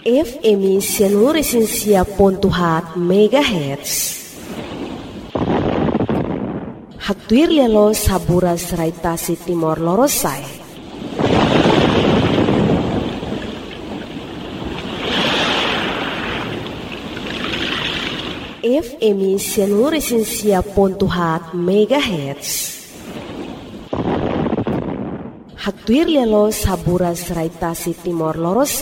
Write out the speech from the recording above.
FM Sianuresensia pontuhat megahertz. Haktuir lelo sabura serai tasi timor lorosai. FM Sianuresensia pontuhat megahertz. Haktuir lelo sabura serai tasi timor lorosai.